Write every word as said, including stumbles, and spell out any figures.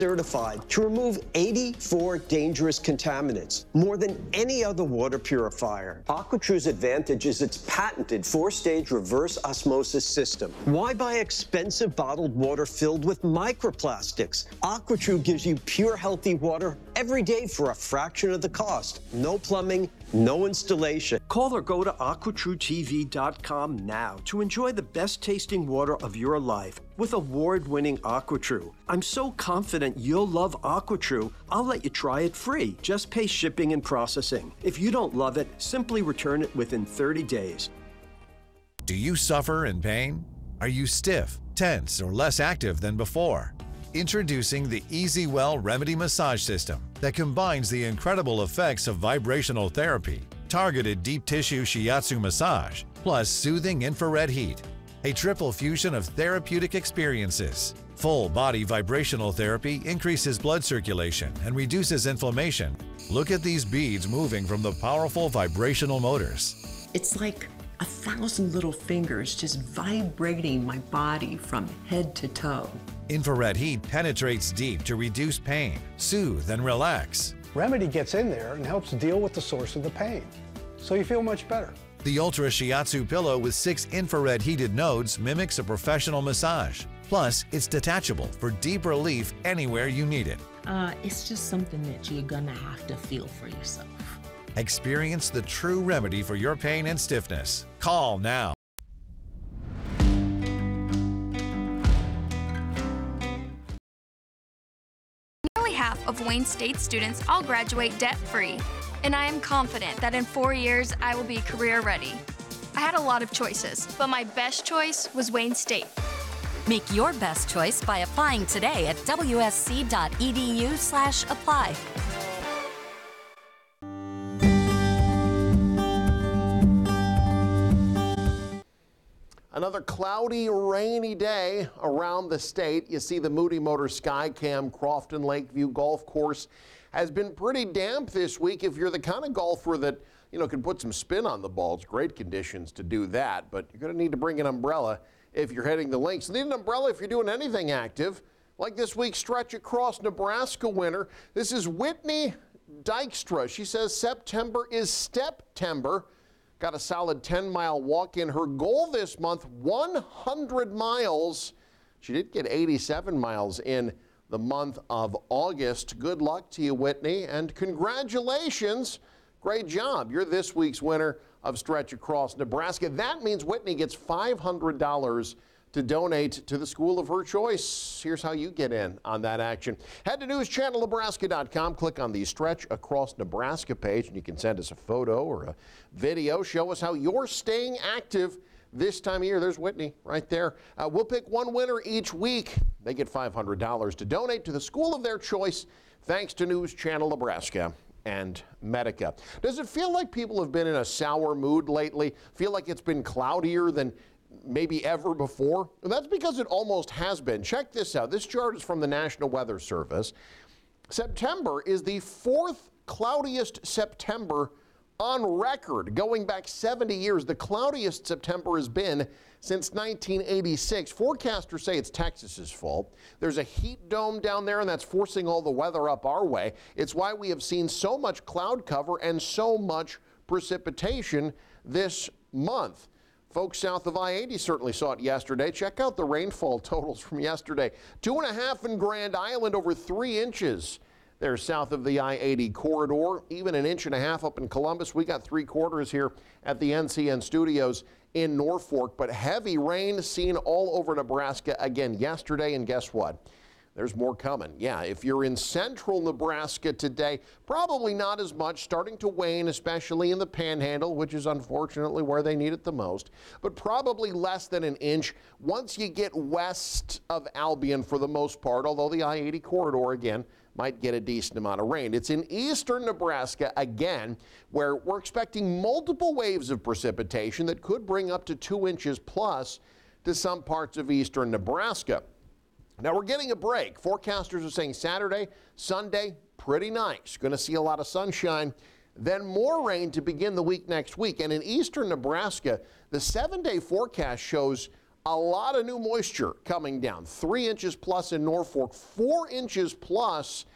certified to remove eighty-four dangerous contaminants, more than any other water purifier. AquaTrue's advantage is its patented four-stage reverse osmosis system. Why buy expensive bottled water filled with microplastics? AquaTrue gives you pure, healthy water every day for a fraction of the cost. No plumbing, no installation. Call or go to aqua true T V dot com now to enjoy the best tasting water of your life with award-winning AquaTrue. I'm so confident you'll love AquaTrue, I'll let you try it free. Just pay shipping and processing. If you don't love it, simply return it within thirty days. Do you suffer in pain? Are you stiff, tense, or less active than before? Introducing the EasyWell Remedy Massage System that combines the incredible effects of vibrational therapy, targeted deep tissue shiatsu massage, plus soothing infrared heat. A triple fusion of therapeutic experiences. Full body vibrational therapy increases blood circulation and reduces inflammation. Look at these beads moving from the powerful vibrational motors. It's like a thousand little fingers just vibrating my body from head to toe. Infrared heat penetrates deep to reduce pain, soothe, and relax. Remedy gets in there and helps deal with the source of the pain, so you feel much better. The Ultra Shiatsu pillow with six infrared heated nodes mimics a professional massage. Plus, it's detachable for deep relief anywhere you need it. Uh, it's just something that you're gonna have to feel for yourself. Experience the true remedy for your pain and stiffness. Call now. Nearly half of Wayne State students all graduate debt-free, and I am confident that in four years I will be career ready. I had a lot of choices, but my best choice was Wayne State. Make your best choice by applying today at w s c dot e d u slash apply. Another cloudy, rainy day around the state. You see the Moody Motors Skycam Crofton Lakeview Golf Course has been pretty damp this week. If you're the kind of golfer that, you know, can put some spin on the ball, it's great conditions to do that, but you're going to need to bring an umbrella if you're heading the links. You need an umbrella if you're doing anything active, like this week's Stretch Across Nebraska winner. This is Whitney Dykstra. She says September is Step-tember. Got a solid ten mile walk in. Her goal this month, one hundred miles. She did get eighty-seven miles in the month of August. Good luck to you, Whitney, and congratulations. Great job. You're this week's winner of Stretch Across Nebraska. That means Whitney gets five hundred dollars to donate to the school of her choice. Here's how you get in on that action. Head to news channel nebraska dot com, click on the Stretch Across Nebraska page, and you can send us a photo or a video. Show us how you're staying active this time of year. There's Whitney right there. Uh, we'll pick one winner each week. They get five hundred dollars to donate to the school of their choice, thanks to News Channel Nebraska and Medica. Does it feel like people have been in a sour mood lately? Feel like it's been cloudier than maybe ever before? And that's because it almost has been. Check this out. This chart is from the National Weather Service. September is the fourth cloudiest September on record. Going back seventy years, the cloudiest September has been since nineteen eighty-six. Forecasters say it's Texas's fault. There's a heat dome down there, and that's forcing all the weather up our way. It's why we have seen so much cloud cover and so much precipitation this month. Folks south of I eighty certainly saw it yesterday. Check out the rainfall totals from yesterday. Two and a half in Grand Island, over three inches there south of the I eighty corridor. Even an inch and a half up in Columbus. We got three quarters here at the N C N studios in Norfolk. But heavy rain seen all over Nebraska again yesterday. And guess what? There's more coming. Yeah, if you're in central Nebraska today, probably not as much, starting to wane, especially in the Panhandle, which is unfortunately where they need it the most, but probably less than an inch once you get west of Albion for the most part, although the I eighty corridor, again, might get a decent amount of rain. It's in eastern Nebraska, again, where we're expecting multiple waves of precipitation that could bring up to two inches plus to some parts of eastern Nebraska. Now we're getting a break. Forecasters are saying Saturday, Sunday, pretty nice. Going to see a lot of sunshine. Then more rain to begin the week next week. And in eastern Nebraska, the seven-day forecast shows A lot of new moisture coming down. Three inches plus in Norfolk, four inches plus